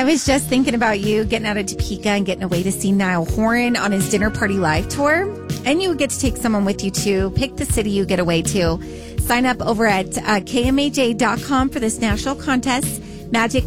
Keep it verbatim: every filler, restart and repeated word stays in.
was just thinking about you getting out of Topeka and getting away to see Niall Horan on his Dinner Party Live tour. And you get to take someone with you, too. Pick the city you get away to. Sign up over at uh, K M A J dot com for this national contest. Magic